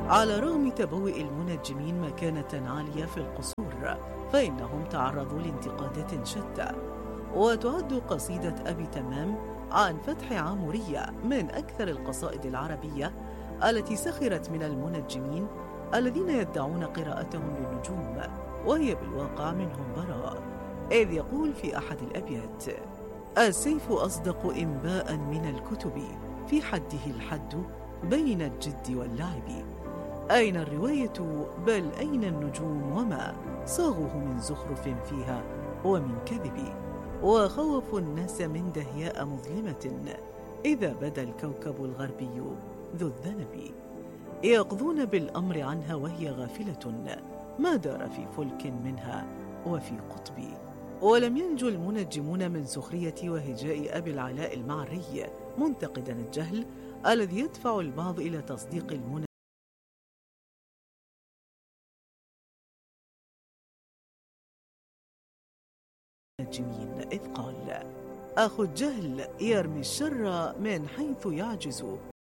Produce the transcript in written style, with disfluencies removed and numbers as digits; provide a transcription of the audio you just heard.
على رغم تبوء المنجمين مكانة عالية في القصور، فإنهم تعرضوا لانتقادات شتى. وتعد قصيدة أبي تمام عن فتح عامورية من أكثر القصائد العربية التي سخرت من المنجمين الذين يدعون قراءتهم للنجوم، وهي بالواقع منهم براء. إذ يقول في أحد الأبيات: السيف أصدق إنباء من الكتب، في حده الحد بين الجد واللعب. أين الرواية بل أين النجوم وما صاغوه من زخرف فيها ومن كذب. وخوفوا الناس من دهياء مظلمة، إذا بدا الكوكب الغربي ذو الذنب. يقضون بالأمر عنها وهي غافلة، ما دار في فلك منها وفي قطب. ولم ينجو المنجمون من سخرية وهجاء أبي العلاء المعري، منتقدا الجهل الذي يدفع البعض إلى تصديق المنجمين، إذ قال: أخو الجهل يرمي الشر من حيث يعجز،